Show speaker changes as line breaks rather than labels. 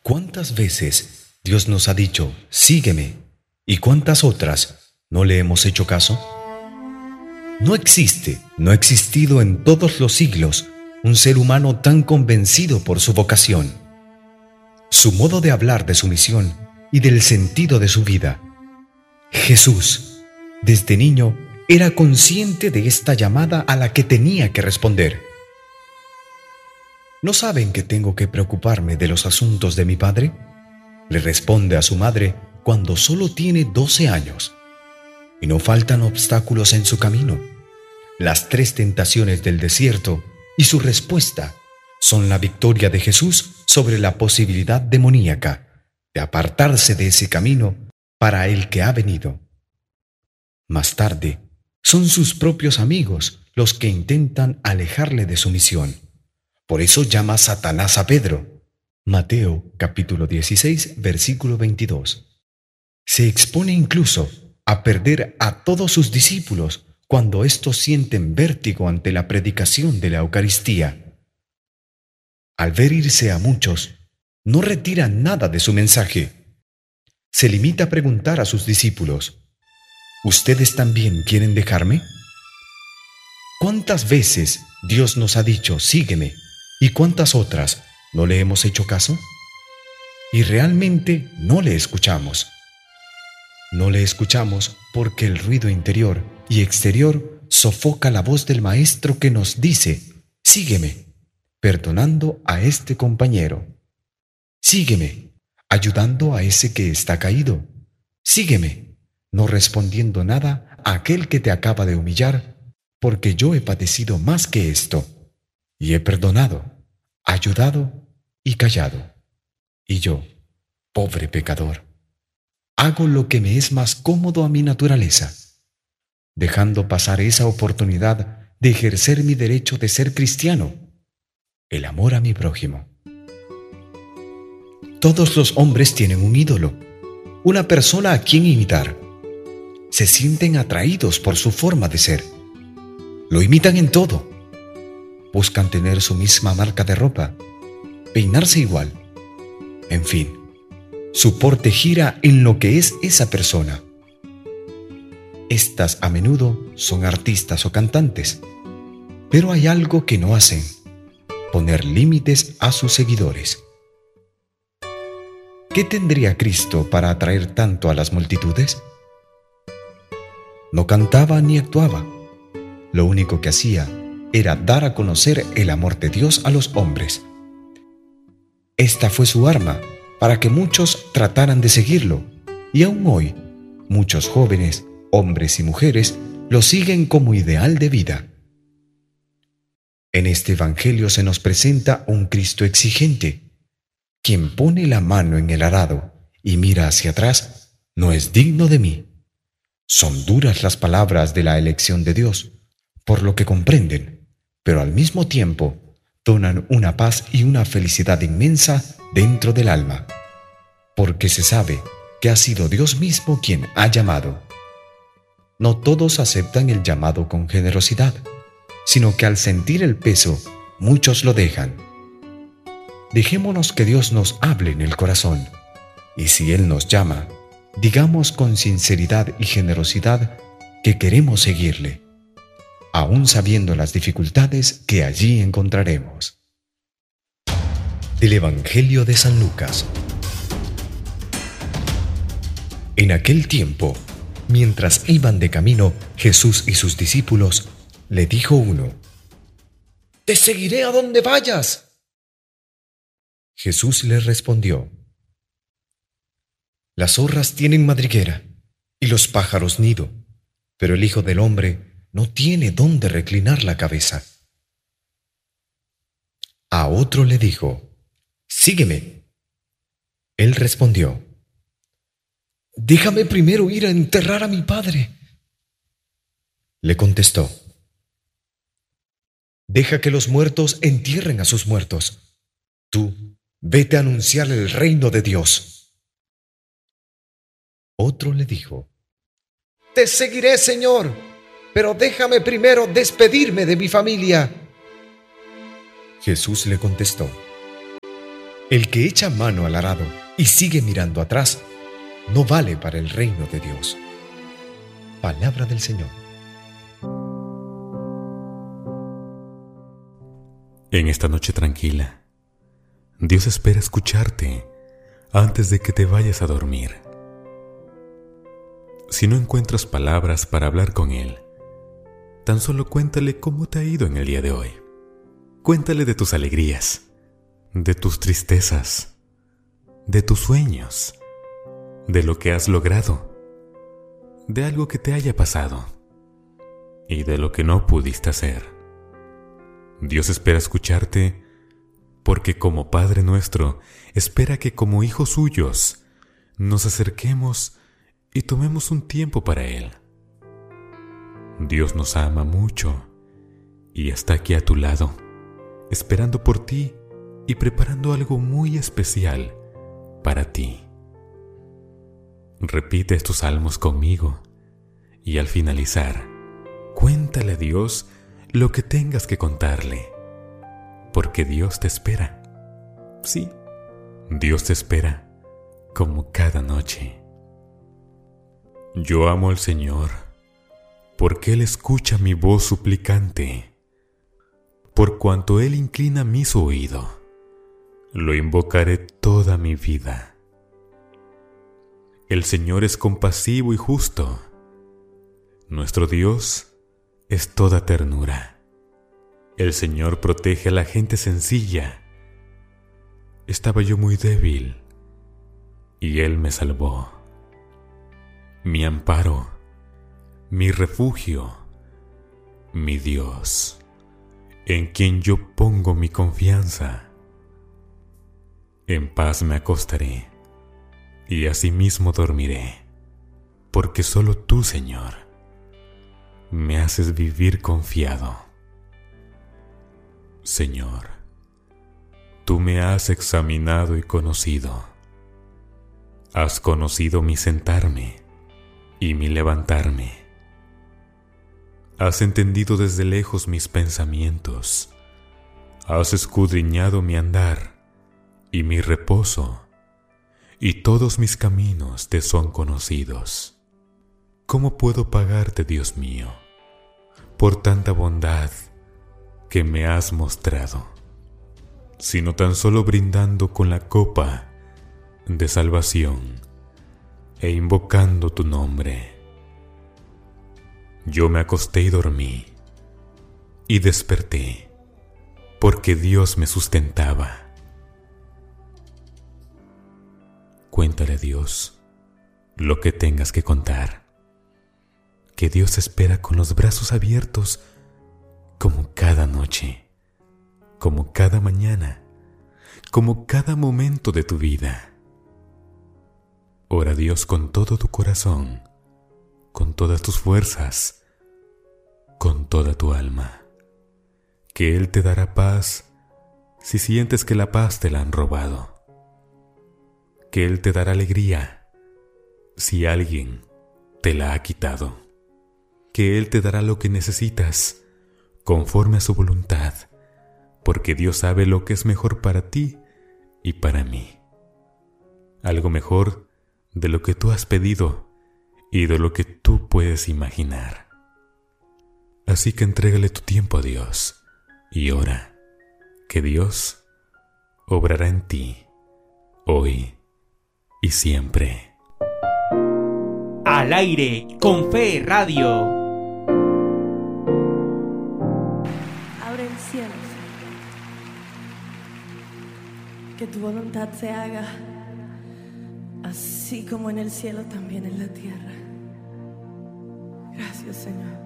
¿Cuántas veces Dios nos ha dicho, sígueme, y cuántas otras no le hemos hecho caso? No ha existido en todos los siglos un ser humano tan convencido por su vocación, su modo de hablar de su misión y del sentido de su vida. Jesús, desde niño, era consciente de esta llamada a la que tenía que responder. ¿No saben que tengo que preocuparme de los asuntos de mi padre?, le responde a su madre cuando solo tiene 12 años. Y no faltan obstáculos en su camino. Las 3 tentaciones del desierto y su respuesta son la victoria de Jesús sobre la posibilidad demoníaca de apartarse de ese camino para el que ha venido. Más tarde, son sus propios amigos los que intentan alejarle de su misión. Por eso llama Satanás a Pedro. Mateo capítulo 16, versículo 22. Se expone incluso a perder a todos sus discípulos cuando éstos sienten vértigo ante la predicación de la Eucaristía. Al ver irse a muchos, no retira nada de su mensaje. Se limita a preguntar a sus discípulos, ¿ustedes también quieren dejarme? ¿Cuántas veces Dios nos ha dicho, sígueme, y cuántas otras no le hemos hecho caso? Y realmente no le escuchamos. No le escuchamos porque el ruido interior y exterior sofoca la voz del Maestro que nos dice, sígueme, perdonando a este compañero. Sígueme, ayudando a ese que está caído. Sígueme, no respondiendo nada a aquel que te acaba de humillar, porque yo he padecido más que esto, y he perdonado, ayudado y callado. Y yo, pobre pecador, hago lo que me es más cómodo a mi naturaleza, dejando pasar esa oportunidad de ejercer mi derecho de ser cristiano, el amor a mi prójimo. Todos los hombres tienen un ídolo, una persona a quien imitar. Se sienten atraídos por su forma de ser. Lo imitan en todo. Buscan tener su misma marca de ropa, peinarse igual. En fin, su porte gira en lo que es esa persona. Estas a menudo son artistas o cantantes, pero hay algo que no hacen: poner límites a sus seguidores. ¿Qué tendría Cristo para atraer tanto a las multitudes? No cantaba ni actuaba. Lo único que hacía era dar a conocer el amor de Dios a los hombres. Esta fue su arma para que muchos trataran de seguirlo, y aún hoy, muchos jóvenes, hombres y mujeres, lo siguen como ideal de vida. En este Evangelio se nos presenta un Cristo exigente. Quien pone la mano en el arado y mira hacia atrás, no es digno de mí. Son duras las palabras de la elección de Dios, por lo que comprenden, pero al mismo tiempo donan una paz y una felicidad inmensa dentro del alma, porque se sabe que ha sido Dios mismo quien ha llamado. No todos aceptan el llamado con generosidad, sino que al sentir el peso, muchos lo dejan. Dejémonos que Dios nos hable en el corazón, y si Él nos llama, digamos con sinceridad y generosidad que queremos seguirle, aún sabiendo las dificultades que allí encontraremos. Del Evangelio de San Lucas. En aquel tiempo, mientras iban de camino Jesús y sus discípulos, le dijo uno: «Te seguiré a donde vayas». Jesús le respondió: «Las zorras tienen madriguera y los pájaros nido, pero el Hijo del Hombre no tiene dónde reclinar la cabeza». A otro le dijo: «Sígueme». Él respondió: «Déjame primero ir a enterrar a mi padre». Le contestó: «Deja que los muertos entierren a sus muertos. Tú, vete a anunciar el reino de Dios». Otro le dijo: «Te seguiré, Señor, pero déjame primero despedirme de mi familia». Jesús le contestó: El que echa mano al arado y sigue mirando atrás, no vale para el reino de Dios. Palabra del Señor.
En esta noche tranquila, Dios espera escucharte antes de que te vayas a dormir. Si no encuentras palabras para hablar con Él, tan solo cuéntale cómo te ha ido en el día de hoy. Cuéntale de tus alegrías, de tus tristezas, de tus sueños, de lo que has logrado, de algo que te haya pasado y de lo que no pudiste hacer. Dios espera escucharte porque como Padre nuestro espera que como hijos suyos nos acerquemos y tomemos un tiempo para Él. Dios nos ama mucho y está aquí a tu lado, esperando por ti y preparando algo muy especial para ti. Repite estos salmos conmigo y al finalizar, cuéntale a Dios lo que tengas que contarle, porque Dios te espera. Sí, Dios te espera como cada noche. Yo amo al Señor, porque Él escucha mi voz suplicante. Por cuanto Él inclina mi oído, lo invocaré toda mi vida. El Señor es compasivo y justo. Nuestro Dios es toda ternura. El Señor protege a la gente sencilla. Estaba yo muy débil, y Él me salvó. Mi amparo, mi refugio, mi Dios, en quien yo pongo mi confianza. En paz me acostaré, y asimismo dormiré, porque solo tú, Señor, me haces vivir confiado. Señor, tú me has examinado y conocido. Has conocido mi sentarme y mi levantarme. Has entendido desde lejos mis pensamientos. Has escudriñado mi andar y mi reposo, y todos mis caminos te son conocidos. ¿Cómo puedo pagarte, Dios mío, por tanta bondad que me has mostrado, sino tan solo brindando con la copa de salvación e invocando tu nombre? Yo me acosté y dormí, y desperté, porque Dios me sustentaba. Cuéntale a Dios lo que tengas que contar, que Dios espera con los brazos abiertos como cada noche, como cada mañana, como cada momento de tu vida. Ora a Dios con todo tu corazón, con todas tus fuerzas, con toda tu alma, que Él te dará paz si sientes que la paz te la han robado, que Él te dará alegría si alguien te la ha quitado, que Él te dará lo que necesitas conforme a su voluntad, porque Dios sabe lo que es mejor para ti y para mí, algo mejor de lo que tú has pedido y de lo que tú puedes imaginar. Así que entrégale tu tiempo a Dios y ora que Dios obrará en ti hoy y siempre.
Al aire con Fe Radio.
Abre el cielo, Señor. Que tu voluntad se haga así como en el cielo, también en la tierra. Gracias, Señor.